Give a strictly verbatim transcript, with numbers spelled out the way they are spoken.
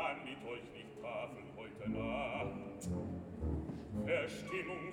kann mit euch nicht tafeln heute Nacht. Verstimmung